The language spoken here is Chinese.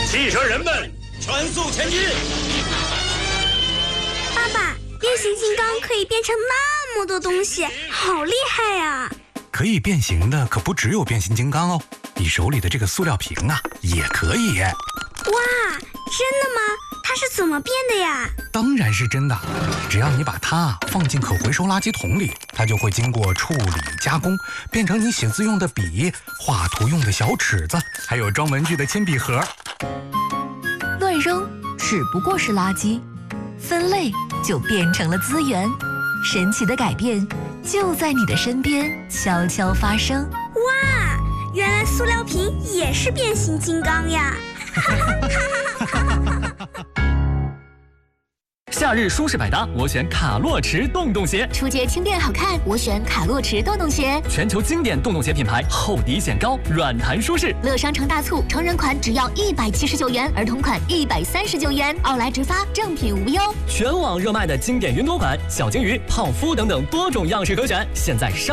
汽车人们，全速前进！ 爸爸，变形金刚可以变成那么多东西，好厉害呀！ 可以变形的可不只有变形金刚哦，你手里的这个塑料瓶啊，也可以。 哇，真的吗？它是怎么变的呀？ 当然是真的，只要你把它放进可回收垃圾桶里，它就会经过处理加工，变成你写字用的笔、画图用的小尺子，还有装文具的铅笔盒。 乱扔只不过是垃圾，分类就变成了资源。神奇的改变就在你的身边悄悄发生。 哇，原来塑料瓶也是变形金刚呀！ 夏日舒适百搭，我选卡洛驰洞洞鞋。 出街轻便好看，我选卡洛驰洞洞鞋。 全球经典洞洞鞋品牌，厚底显高，软弹舒适。 乐商城大促，成人款只要179元，儿童款139元，奥莱直发，正品无忧。 全网热卖的经典云朵款、小金鱼、泡芙等等多种样式可选，现在